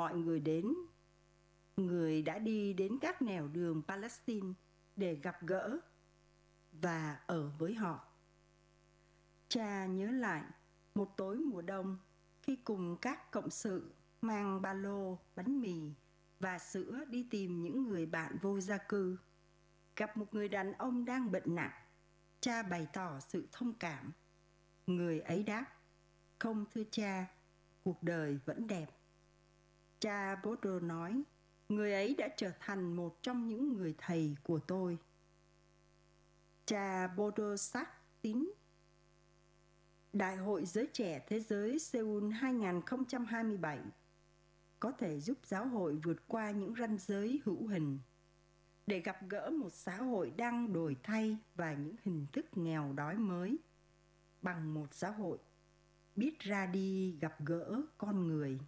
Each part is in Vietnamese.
mọi người đến. Người đã đi đến các nẻo đường Palestine để gặp gỡ và ở với họ. Cha nhớ lại một tối mùa đông khi cùng các cộng sự mang ba lô, bánh mì và sữa đi tìm những người bạn vô gia cư. Gặp một người đàn ông đang bệnh nặng, cha bày tỏ sự thông cảm. Người ấy đáp: "Không thưa cha, cuộc đời vẫn đẹp." Cha Bodo nói: "Người ấy đã trở thành một trong những người thầy của tôi." Cha Bodo xác tín Đại hội Giới Trẻ Thế giới Seoul 2027 có thể giúp giáo hội vượt qua những ranh giới hữu hình để gặp gỡ một xã hội đang đổi thay và những hình thức nghèo đói mới bằng một xã hội biết ra đi gặp gỡ con người.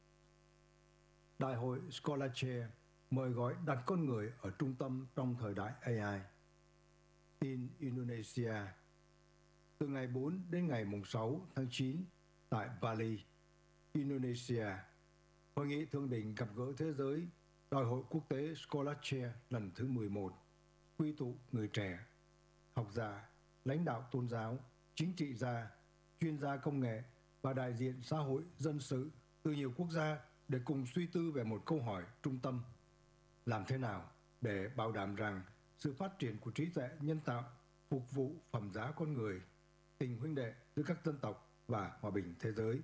Đại hội Scholarship mời gọi đặt con người ở trung tâm trong thời đại AI. In Indonesia, từ ngày 4 đến ngày 6 tháng 9 tại Bali, Indonesia, Hội nghị thượng đỉnh gặp gỡ thế giới Đại hội quốc tế Scholarship lần thứ 11 quy tụ người trẻ, học giả, lãnh đạo tôn giáo, chính trị gia, chuyên gia công nghệ và đại diện xã hội dân sự từ nhiều quốc gia để cùng suy tư về một câu hỏi trung tâm: làm thế nào để bảo đảm rằng sự phát triển của trí tuệ nhân tạo phục vụ phẩm giá con người, tình huynh đệ giữa các dân tộc và hòa bình thế giới.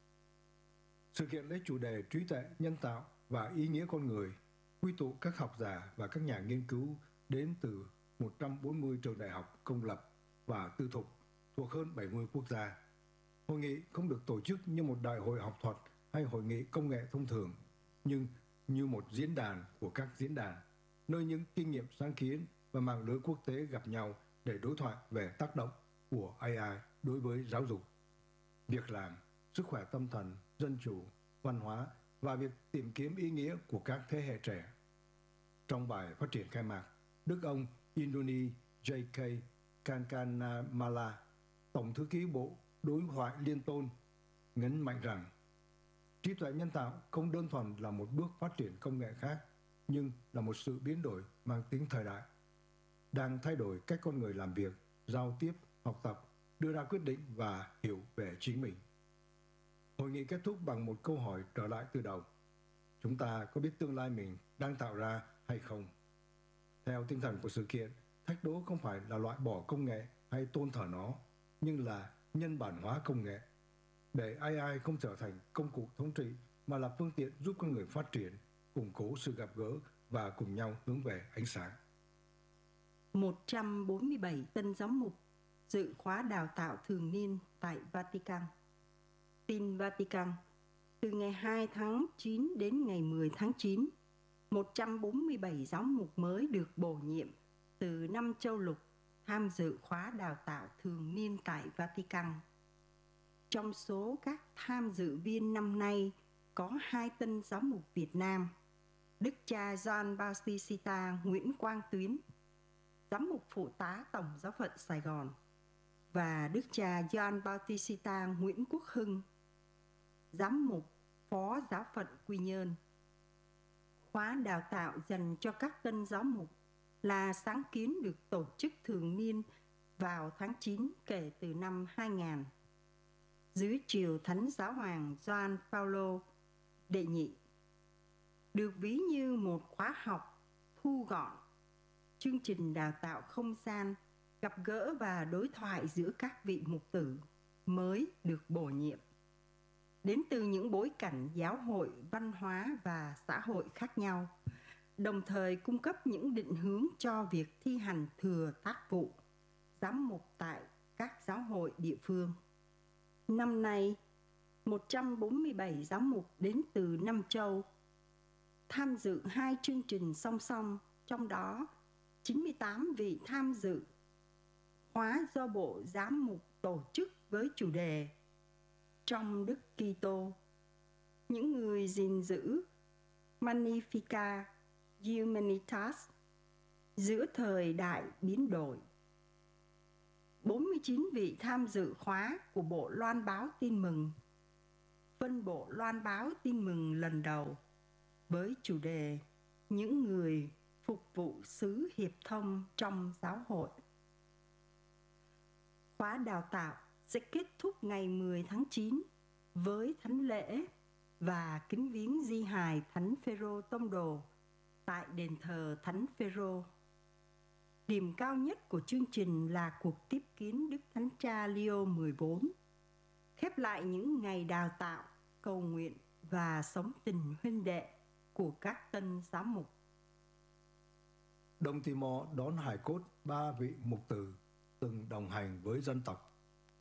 Sự kiện lấy chủ đề trí tuệ nhân tạo và ý nghĩa con người quy tụ các học giả và các nhà nghiên cứu đến từ 140 trường đại học công lập và tư thục thuộc hơn 70 quốc gia. Hội nghị không được tổ chức như một đại hội học thuật hay hội nghị công nghệ thông thường, nhưng như một diễn đàn của các diễn đàn, nơi những kinh nghiệm sáng kiến và mạng lưới quốc tế gặp nhau để đối thoại về tác động của AI đối với giáo dục, việc làm, sức khỏe tâm thần, dân chủ, văn hóa và việc tìm kiếm ý nghĩa của các thế hệ trẻ. Trong bài phát triển khai mạc, Đức ông Indoni J.K. Kankanamala, Tổng thư ký Bộ Đối thoại Liên tôn, nhấn mạnh rằng trí tuệ nhân tạo không đơn thuần là một bước phát triển công nghệ khác, nhưng là một sự biến đổi mang tính thời đại, đang thay đổi cách con người làm việc, giao tiếp, học tập, đưa ra quyết định và hiểu về chính mình. Hội nghị kết thúc bằng một câu hỏi trở lại từ đầu: chúng ta có biết tương lai mình đang tạo ra hay không? Theo tinh thần của sự kiện, thách đố không phải là loại bỏ công nghệ hay tôn thờ nó, nhưng là nhân bản hóa công nghệ, để AI không trở thành công cụ thống trị mà là phương tiện giúp con người phát triển, củng cố sự gặp gỡ và cùng nhau hướng về ánh sáng. 147 tân giám mục dự khóa đào tạo thường niên tại Vatican. Tin Vatican, từ ngày 2 tháng 9 đến ngày 10 tháng 9, 147 giám mục mới được bổ nhiệm từ 5 châu lục tham dự khóa đào tạo thường niên tại Vatican. Trong số các tham dự viên năm nay có 2 tân giám mục Việt Nam: Đức cha Gioan Bautista Nguyễn Quang Tuyến, giám mục phụ tá Tổng giáo phận Sài Gòn, và Đức cha Gioan Bautista Nguyễn Quốc Hưng, giám mục phó giáo phận Quy Nhơn. Khóa đào tạo dành cho các tân giám mục là sáng kiến được tổ chức thường niên vào tháng 9 kể từ năm 2000, dưới triều Thánh Giáo hoàng Gioan Phaolô đệ nhị, được ví như một khóa học thu gọn, chương trình đào tạo không gian, gặp gỡ và đối thoại giữa các vị mục tử mới được bổ nhiệm, đến từ những bối cảnh giáo hội, văn hóa và xã hội khác nhau, đồng thời cung cấp những định hướng cho việc thi hành thừa tác vụ giám mục tại các giáo hội địa phương. Năm nay, 147 giám mục đến từ 5 châu tham dự 2 chương trình song song, trong đó 98 vị tham dự khóa do Bộ Giám mục tổ chức với chủ đề Trong Đức Kitô, những người gìn giữ Magnificat Humanitas giữa thời đại biến đổi. 49 vị tham dự khóa của Bộ Loan báo tin mừng, phân bộ Loan báo tin mừng lần đầu với chủ đề những người phục vụ sứ hiệp thông trong giáo hội. Khóa đào tạo sẽ kết thúc ngày 10 tháng 9 với thánh lễ và kính viếng di hài Thánh Phêrô Tông Đồ tại đền thờ Thánh Phêrô. Điểm cao nhất của chương trình là cuộc tiếp kiến Đức Thánh Cha Leo 14, khép lại những ngày đào tạo, cầu nguyện và sống tình huynh đệ của các tân giám mục. Đông Timor đón hài cốt 3 vị mục tử từng đồng hành với dân tộc.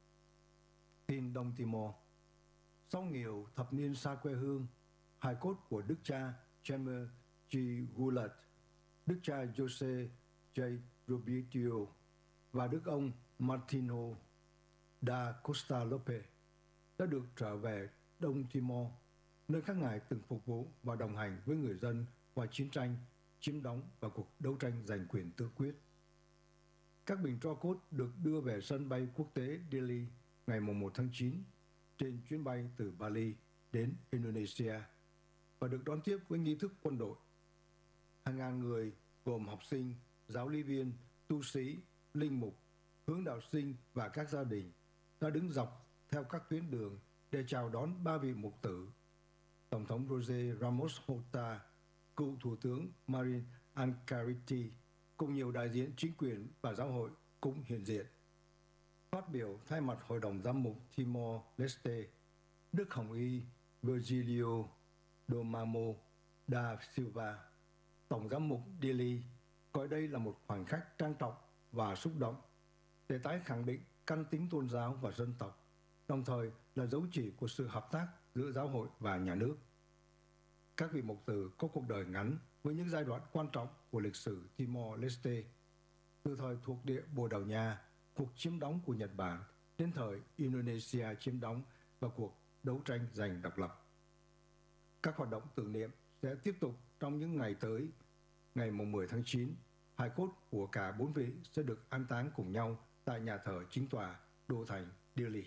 Tin Đông Timor. Sau nhiều thập niên xa quê hương, hài cốt của Đức cha Jaime G. Goulart, Đức cha Jose J. Rubitio và Đức ông Martino da Costa Lopez đã được trở về Đông Timor, nơi các ngài từng phục vụ và đồng hành với người dân qua chiến tranh, chiếm đóng và cuộc đấu tranh giành quyền tự quyết. Các bình tro cốt được đưa về sân bay quốc tế Dili ngày 1 tháng 9 trên chuyến bay từ Bali đến Indonesia và được đón tiếp với nghi thức quân đội. Hàng ngàn người gồm học sinh, giáo lý viên, tu sĩ, linh mục, hướng đạo sinh và các gia đình đã đứng dọc theo các tuyến đường để chào đón 3 vị mục tử. Tổng thống José Ramos Horta, cựu Thủ tướng Marin Ancarity cùng nhiều đại diện chính quyền và giáo hội cũng hiện diện. Phát biểu thay mặt Hội đồng Giám mục Timor-Leste, Đức Hồng Y Virgilio Domamo da Silva, Tổng giám mục Dili, coi đây là một khoảnh khắc trang trọng và xúc động để tái khẳng định căn tính tôn giáo và dân tộc, đồng thời là dấu chỉ của sự hợp tác giữa giáo hội và nhà nước. Các vị mục tử có cuộc đời ngắn với những giai đoạn quan trọng của lịch sử Timor-Leste, từ thời thuộc địa Bồ Đào Nha, cuộc chiếm đóng của Nhật Bản, đến thời Indonesia chiếm đóng và cuộc đấu tranh giành độc lập. Các hoạt động tưởng niệm sẽ tiếp tục trong những ngày tới. Ngày 10 tháng 9, hài cốt của cả 4 vị sẽ được an táng cùng nhau tại nhà thờ chính tòa đô thành Dili.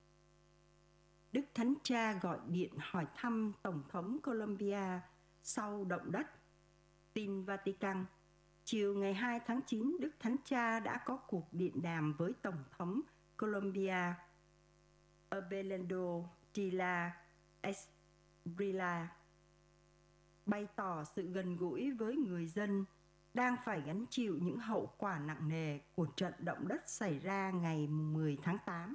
Đức Thánh Cha gọi điện hỏi thăm Tổng thống Colombia sau động đất. Tin Vatican. Chiều ngày 2 tháng 9, Đức Thánh Cha đã có cuộc điện đàm với Tổng thống Colombia Abelardo de la Espriella, bày tỏ sự gần gũi với người dân đang phải gánh chịu những hậu quả nặng nề của trận động đất xảy ra ngày 10 tháng 8.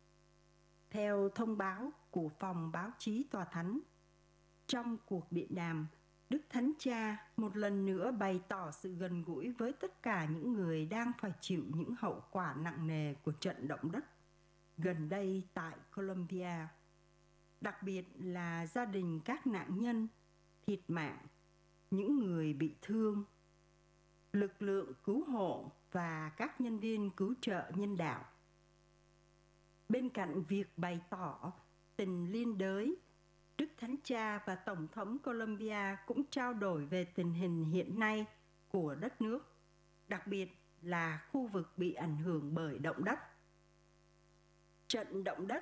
Theo thông báo của phòng báo chí tòa thánh, trong cuộc điện đàm, Đức Thánh Cha một lần nữa bày tỏ sự gần gũi với tất cả những người đang phải chịu những hậu quả nặng nề của trận động đất gần đây tại Colombia, đặc biệt là gia đình các nạn nhân thiệt mạng, những người bị thương, lực lượng cứu hộ và các nhân viên cứu trợ nhân đạo. Bên cạnh việc bày tỏ tình liên đới, Đức Thánh Cha và Tổng thống Colombia cũng trao đổi về tình hình hiện nay của đất nước, đặc biệt là khu vực bị ảnh hưởng bởi động đất. Trận động đất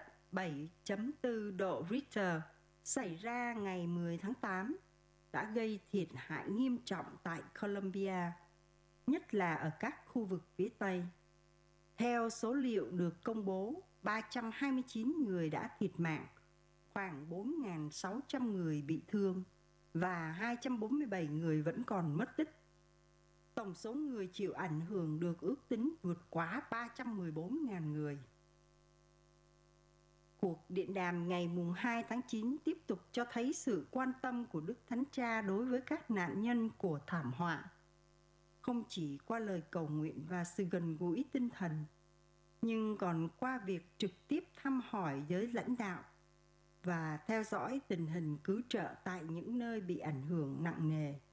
7.4 độ Richter xảy ra ngày 10 tháng 8 đã gây thiệt hại nghiêm trọng tại Colombia, nhất là ở các khu vực phía Tây. Theo số liệu được công bố, 329 người đã thiệt mạng, khoảng 4.600 người bị thương và 247 người vẫn còn mất tích. Tổng số người chịu ảnh hưởng được ước tính vượt quá 314.000 người. Cuộc điện đàm ngày 2 tháng 9 tiếp tục cho thấy sự quan tâm của Đức Thánh Cha đối với các nạn nhân của thảm họa, không chỉ qua lời cầu nguyện và sự gần gũi tinh thần, nhưng còn qua việc trực tiếp thăm hỏi giới lãnh đạo và theo dõi tình hình cứu trợ tại những nơi bị ảnh hưởng nặng nề.